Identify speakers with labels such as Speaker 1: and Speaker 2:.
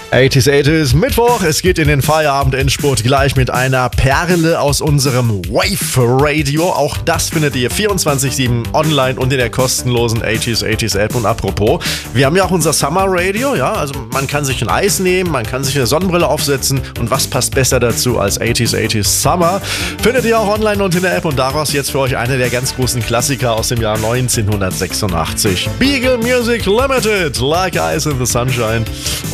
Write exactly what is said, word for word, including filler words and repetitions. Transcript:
Speaker 1: achtziger, achtziger, Mittwoch, es geht in den Feierabend-Endspurt gleich mit einer Perle aus unserem Wave-Radio. Auch das findet ihr vierundzwanzig sieben online und in der kostenlosen achtziger, achtziger App. Und apropos, wir haben ja auch unser Summer-Radio, ja, also man kann sich ein Eis nehmen, man kann sich eine Sonnenbrille aufsetzen und was passt besser dazu als achtziger, achtziger Summer? Findet ihr auch online und in der App und daraus jetzt für euch einer der ganz großen Klassiker aus dem Jahr neunzehnhundertsechsundachtzig. Beagle Music Limited, Like Ice in the Sunshine.